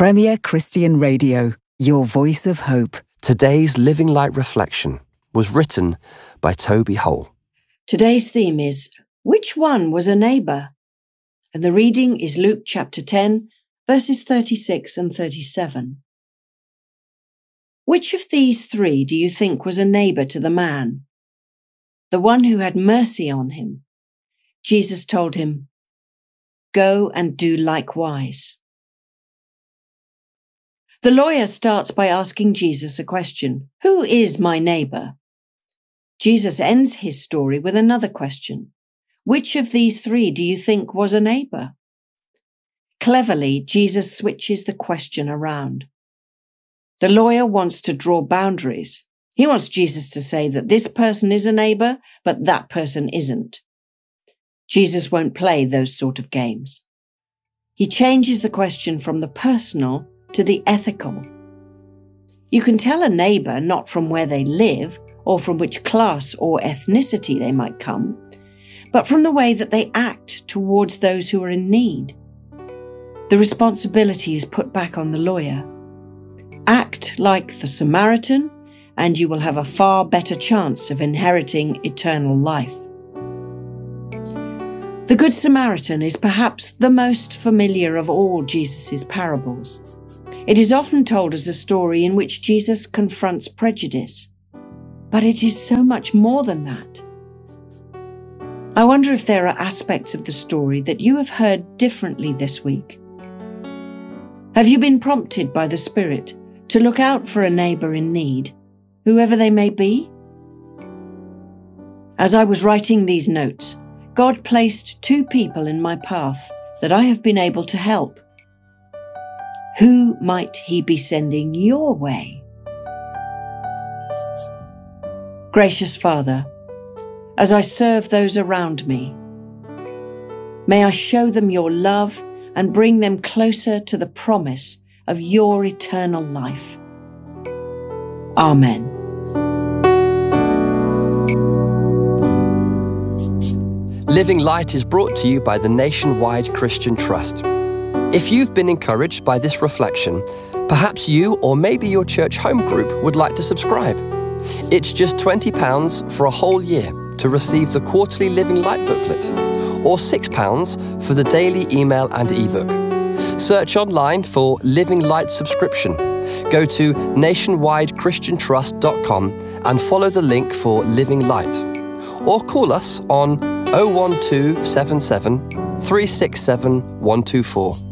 Premier Christian Radio, your voice of hope. Today's Living Light Reflection was written by Toby Hole. Today's theme is, which one was a neighbour? And the reading is Luke chapter 10, verses 36 and 37. Which of these three do you think was a neighbour to the man? The one who had mercy on him. Jesus told him, "Go and do likewise." The lawyer starts by asking Jesus a question. Who is my neighbour? Jesus ends his story with another question. Which of these three do you think was a neighbour? Cleverly, Jesus switches the question around. The lawyer wants to draw boundaries. He wants Jesus to say that this person is a neighbour, but that person isn't. Jesus won't play those sort of games. He changes the question from the personal to the ethical. You can tell a neighbour not from where they live or from which class or ethnicity they might come, but from the way that they act towards those who are in need. The responsibility is put back on the lawyer. Act like the Samaritan, and you will have a far better chance of inheriting eternal life. The Good Samaritan is perhaps the most familiar of all Jesus' parables. It is often told as a story in which Jesus confronts prejudice, but it is so much more than that. I wonder if there are aspects of the story that you have heard differently this week. Have you been prompted by the Spirit to look out for a neighbour in need, whoever they may be? As I was writing these notes, God placed two people in my path that I have been able to help. Who might he be sending your way? Gracious Father, as I serve those around me, may I show them your love and bring them closer to the promise of your eternal life. Amen. Living Light is brought to you by the Nationwide Christian Trust. If you've been encouraged by this reflection, perhaps you or maybe your church home group would like to subscribe. It's just £20 for a whole year to receive the quarterly Living Light booklet, or £6 for the daily email and ebook. Search online for Living Light subscription. Go to nationwidechristiantrust.com and follow the link for Living Light. Or call us on 01277 367 124.